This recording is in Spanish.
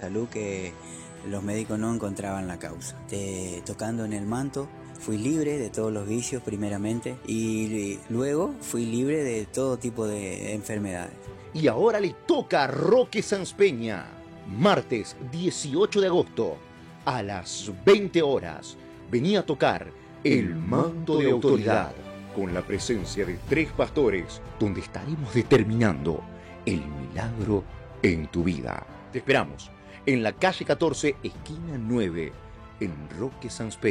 salud que los médicos no encontraban la causa. Tocando en el manto, fui libre de todos los vicios primeramente y luego fui libre de todo tipo de enfermedades. Y ahora le toca a Roque Sanz Peña, martes 18 de agosto, a las 20 horas. Venía a tocar El Manto de Autoridad, con la presencia de 3 pastores, donde estaremos determinando el milagro en tu vida. Te esperamos en la calle 14, esquina 9, en Roque Sanz Peña.